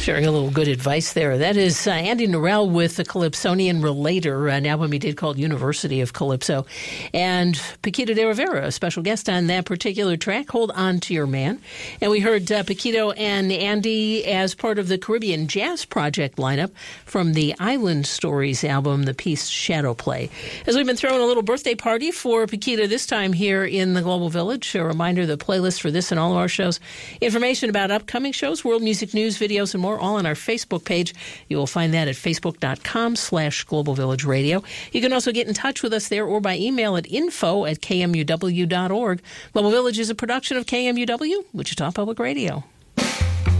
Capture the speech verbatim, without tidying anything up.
Sharing a little good advice there. That is uh, Andy Narell with the Calypsonian Relator, an album he did called University of Calypso. And Paquito de Rivera, a special guest on that particular track, Hold On to Your Man. And we heard uh, Paquito and Andy as part of the Caribbean Jazz Project lineup from the Island Stories album, the piece Shadow Play. As we've been throwing a little birthday party for Paquito this time here in the Global Village, a reminder, the playlist for this and all of our shows, information about upcoming shows, world music news, videos, and more, all on our Facebook page. You will find that at facebook.com slash Global Village Radio. You can also get in touch with us there or by email at info at kmuw dot org. Global Village is a production of K M U W, Wichita Public Radio.